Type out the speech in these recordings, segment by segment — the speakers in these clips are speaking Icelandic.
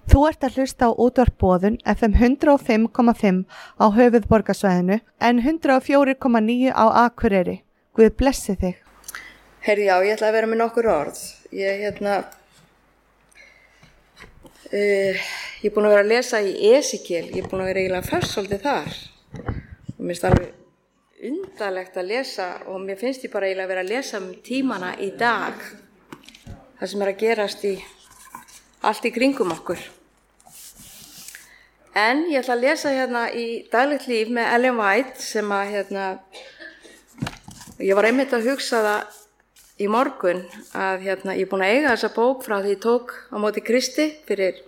Þú ert að hlusta á útvarp Boðun FM 105,5 á höfuðborgarsvæðinu en 104,9 á Akureyri. Guð blessi þig. Heyrðu, já, ég ætla að vera með nokkur orð. Ég er búin að vera að lesa í Esekiel. Ég er búin að vera eiginlega föst svolítið þar. Og mér finnst alveg undarlegt að lesa og mér finnst ég bara eiginlega að vera að lesa tímana í dag. Það sem er að gerast allt í kringum okkur. En ég ætla að lesa hérna í Daglegt líf með Ellen White sem að ég var einmitt að hugsa það í morgun að ég er búin að eiga þessa bók frá því ég tók á móti Kristi fyrir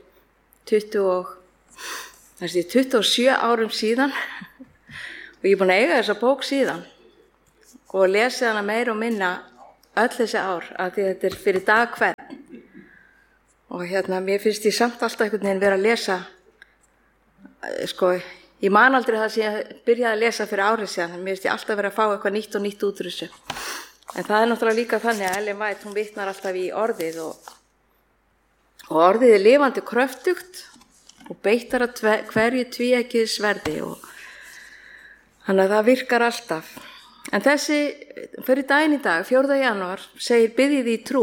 27 árum síðan og ég er búin að eiga þessa bók síðan og lesi hana meira og minna öll þessi ár að því þetta er fyrir dag hvern og mér finnst ég samt alltaf einhvern veginn vera að lesa ég man aldrei það sem ég byrjaði að lesa fyrir árið síðan, mér finnst ég alltaf verið að fá eitthvað nýtt og nýtt út úr þessu. En það er náttúrulega líka þannig að Ellen White, hún vitnar alltaf í orðið og orðið er lifandi kröftugt og beittar að hverju tvíeggjuðu sverði og þannig að það virkar alltaf. En þessi, fyrir daginn í dag, 4. janúar, segir biðjið í trú,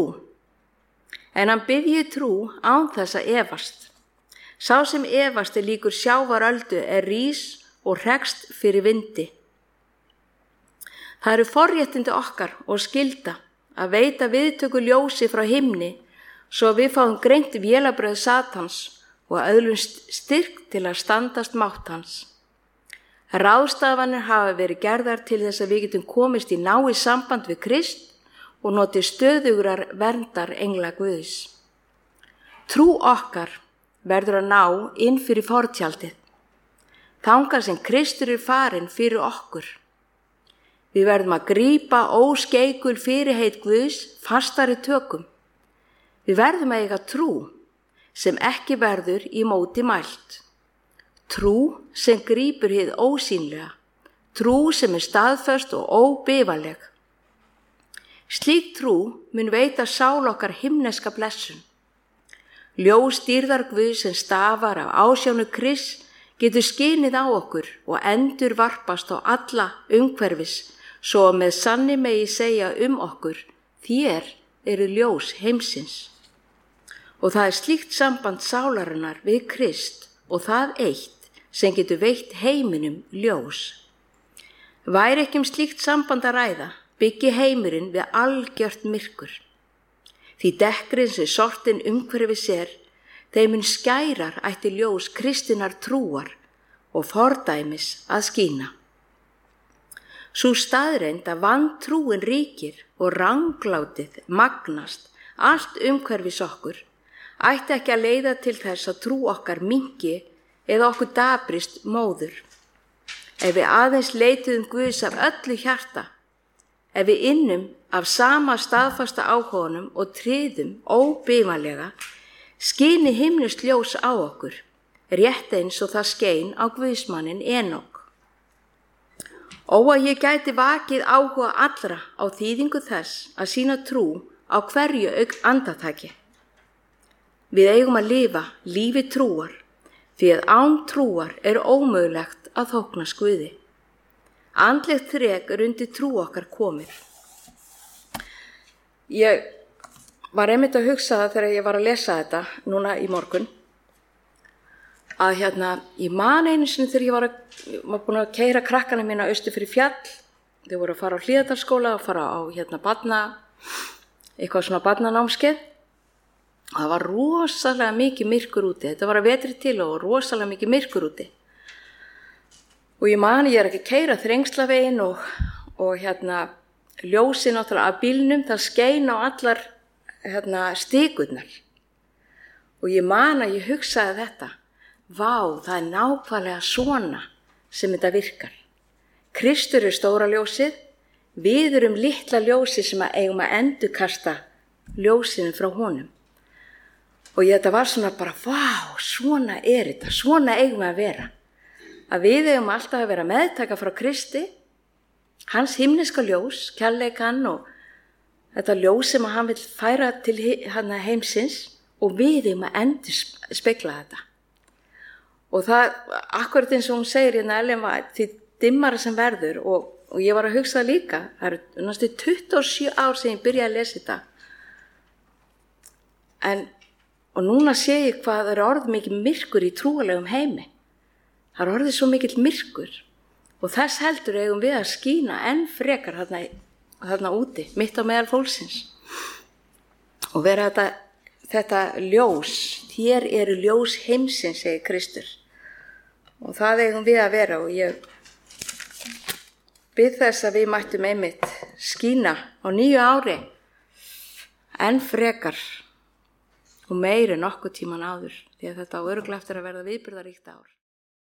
en hann biðji trú án þess að efast. Sá sem efast er líkur sjávaröldu rís og hrekst fyrir vindi. Það eru forréttindi okkar og skylda að veita viðtöku ljósi frá himni svo við fáum greint vélabrögð Satans og öðlumst styrk til að standast mátt hans. Ráðstafanir hafa verið gerðar til þess að við getum komist í náið samband við Krist og notið stöðugrar verndar engla Guðs. Trú okkar verður að ná inn fyrir fortjaldið, þangað sem Kristur er farinn fyrir okkur. Við verðum að grípa óskeikul fyrirheit Guðs fastari tökum. Við verðum að eiga trú sem ekki verður í móti mælt. Trú sem grípur hið ósýnlega, trú sem er staðföst og óbifaleg. Slík trú mun veita sál okkar himneska blessun. Ljós dýrðar Guðs sem stafar af ásjánu Krists getur skinið á okkur og endur varpast á alla umhverfis svo með sanni megi segja okkur, þér eru ljós heimsins. Og það er slíkt samband sálarinnar við Krist og það eitt sem getur veitt heiminum ljós. Væri ekki slíkt samband að ræða, byggi heimurinn við algjört myrkur. Því dekkrinn sem sortin umhverfis þeim mun skærar ætti ljós kristinnar trúar og fordæmis að skína. Sú staðreynd að vantrúin ríkir og ranglátið magnast allt umhverfis okkur ætti ekki að leiða til þess að trú okkar minnki eða okkur dabrist móður. Ef við aðeins leituðum Guðs af öllu hjarta, ef við innum af sama staðfasta áhuganum og tryðum óbifalega, skini himnust ljós á okkur, rétt eins og það skein á Guðsmanninn Enok. Ó að ég gæti vakið áhuga allra á þýðingu þess að sýna trú á hverju andartaki. Við eigum að lifa lífi trúar, því að án trúar er ómögulegt að þóknast Guði. Andlegt þrek undir trú okkar komið. Ég var einmitt að hugsa það þegar ég var að lesa þetta núna í morgun að ég man einu sinni þegar ég var búin að keyra krakkana mína austur fyrir fjall. Þau voru að fara á Hlíðardalsskóla og fara á eitthvað svona barnanámskeið. Það var rosalega mikið myrkur úti. Þetta var að vetri til og rosalega mikið myrkur úti. Og ég man, ég er ekki að keyra Þrengslaveginn og ljósi náttúrulega af bílnum, það skein á allar stíkurnar. Og ég man að ég hugsaði þetta, vá, það er nákvæmlega svona sem þetta virkar. Kristur er stóra ljósið, við erum litla ljósið sem eigum að endurkasta ljósinu frá honum. Og þetta var svona bara, vá, svona er þetta, svona eigum við að vera. Að við eigum alltaf að vera meðtaka frá Kristi, hans himneska ljós, kærleikann og þetta ljós sem hann vill færa til heimsins og við eigum að endur spegla þetta. Og það, akkurat eins og hún segir hérna Ellen White, því dimmara sem verður og ég var að hugsa líka, það eru næstu 27 ár sem ég byrjaði að lesa þetta. Og núna sé ég hvað það eru orðið mikið myrkur í trúalegum heimi. Það eru orðið svo mikill myrkur og þess heldur eigum við að skína enn frekar þarna úti, mitt á meðal fólksins. Og vera þetta ljós, hér eru ljós heimsins, segir Kristur. Og það eigum við að vera og ég bið þess að við mættum einmitt skína á nýju ári enn frekar og meiri nokkuð tíman áður, því að þetta á örugglega eftir að verða viðburðaríkt ár.